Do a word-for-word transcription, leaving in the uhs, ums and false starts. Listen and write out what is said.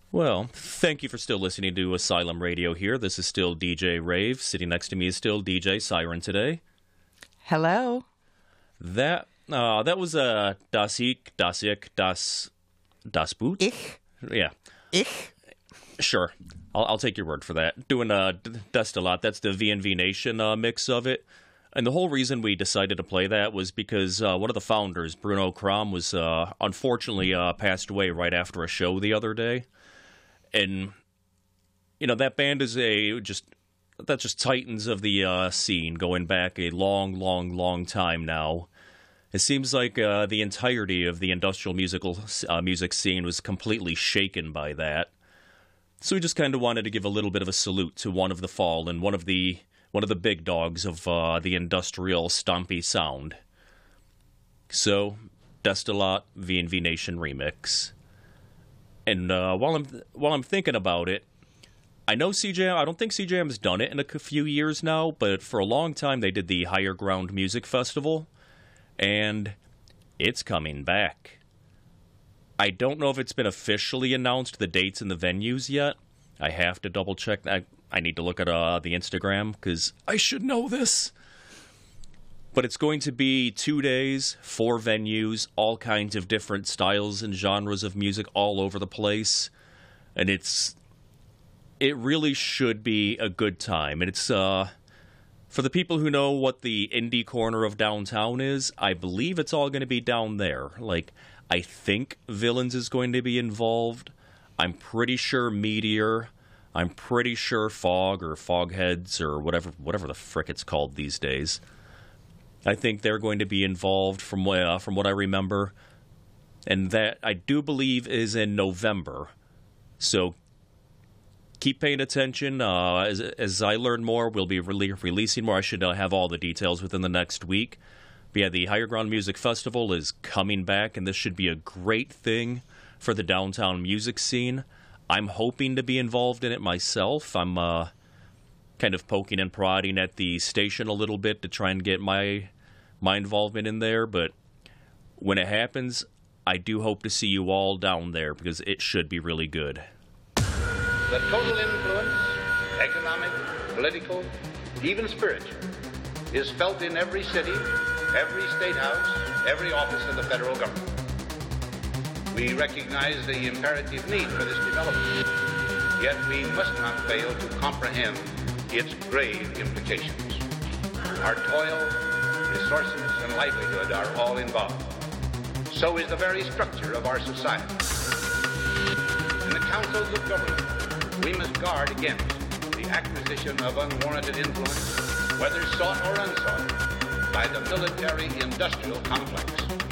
Well, thank you for still listening to Asylum Radio here. This is still D J Rave. Sitting next to me is still D J Siren today. Hello. That uh, that was uh, Das Ich, Das Ich, Das, Das Boot? Ich. Yeah. Ich. Sure. I'll, I'll take your word for that. Doing uh, Destillat, that's the V and V Nation uh, mix of it. And the whole reason we decided to play that was because uh, one of the founders, Bruno Kram, was uh, unfortunately uh, passed away right after a show the other day. And, you know, that band is a just, that's just titans of the uh, scene going back a long, long, long time now. It seems like uh, the entirety of the industrial musical uh, music scene was completely shaken by that. So we just kind of wanted to give a little bit of a salute to one of the fallen, one of the one of the big dogs of uh, the industrial stompy sound. So, Destillat V and V Nation remix. And uh, while I'm while I'm thinking about it, I know C J M, I don't think C J M has done it in a few years now, but for a long time they did the Higher Ground Music Festival, and it's coming back. I don't know if it's been officially announced, the dates and the venues yet. I have to double check. I, I need to look at uh, the Instagram, because I should know this. But it's going to be two days, four venues, all kinds of different styles and genres of music all over the place. And it's... It really should be a good time. And it's, uh... for the people who know what the indie corner of downtown is, I believe it's all going to be down there. Like, I think Villains is going to be involved. I'm pretty sure Meteor. I'm pretty sure Fog or Fogheads or whatever whatever the frick it's called these days. I think they're going to be involved from uh, from what I remember. And that, I do believe, is in November. So keep paying attention. Uh, as, as I learn more, we'll be re- releasing more. I should uh, have all the details within the next week. But yeah, the Higher Ground Music Festival is coming back, and this should be a great thing for the downtown music scene. I'm hoping to be involved in it myself. I'm uh, kind of poking and prodding at the station a little bit to try and get my my involvement in there. But when it happens, I do hope to see you all down there, because it should be really good. The total influence, economic, political, even spiritual, is felt in every city, every state house, every office of the federal government. We recognize the imperative need for this development, yet we must not fail to comprehend its grave implications. Our toil, resources, and livelihood are all involved. So is the very structure of our society. In the councils of government, we must guard against the acquisition of unwarranted influence, whether sought or unsought, by the military-industrial complex.